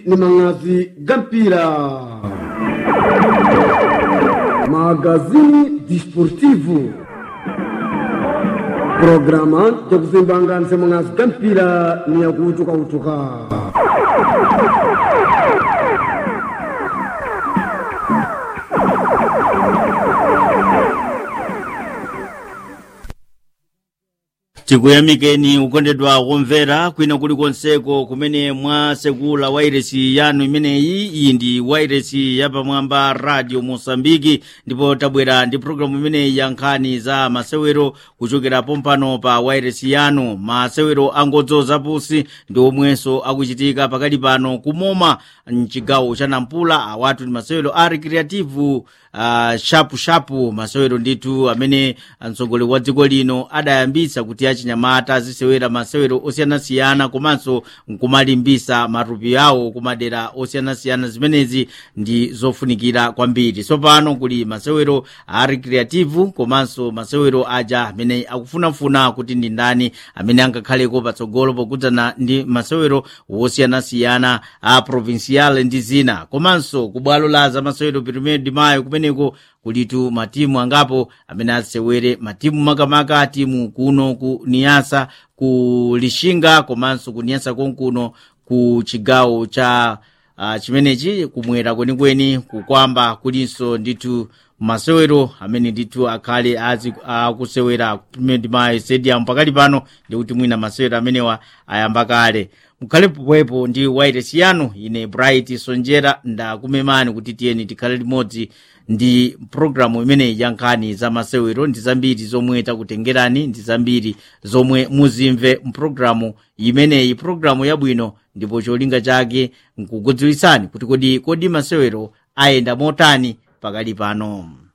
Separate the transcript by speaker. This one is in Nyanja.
Speaker 1: ni mangazi gampira. Magazini Desportivo. Programa ya kuzimbanganisa mangazi gampira ni ya kutuka.
Speaker 2: Tikuyamikeni ukondedwa kumvera kwina kuli konseko kumene mwa sekula wairesi yanu imeneyi. Iyi ndi wairesi yapamwamba Radio Mosambiki, ndipo tabwera ndi programu imeneyi ya nkhani za masewero kuchokera pompano pa wairesi yanu. Masewero angodzoza pusi ndi omwenso akuchitika pakali pano kumoma mchigawo cha Nampula. Awatu ndi masewero a recreative shapu masewero nditu amene mtsogoleri wa dziko lino adayambitsa kuti achinyamata azisewera masewero osiyanasiyana komanso nkumalimbisa matupi awo kumadera osiyanasiyana. Zimenezi ndi zofunikira kwambiri. Tsopano kuli masewero a recreative komanso masewero aja amene akufunafuna kuti ndi ndani amene angakhaleko patsogolo pokudzana ndi masewero osiyanasiyana a provincial ndi zina. Komanso kubwalo la za masewero Primeiro de Maio kumeneko kulitu matimu angapo amene asewere, matimu makamaka timu kuno ku Niasa, ku Lishinga, komanso ku Niasa konkuno ku chigawo cha chimenechi kumwera kwenikweni kukwamba kulinso nditu masewero amene nditu akhale akusewera Primeiro de Maio Stadium pakali pano, ndikuti mwina masewero amenewa ayamba kale. Mukhale pomwepo ndi wairesi yanu. Ine Bright Sonjera ndakumemani kuti tiyeni tikhale limodzi ndi programu imene ya nkhani za masewero. Ndi zambiri zomwe takutengerani, ndi zambiri zomwe muzimve mprogramu imeneyi, programu yabwino, ndipo cholinga chake nkukudziwitsani kuti kodi masewero ayenda motani pakali pano.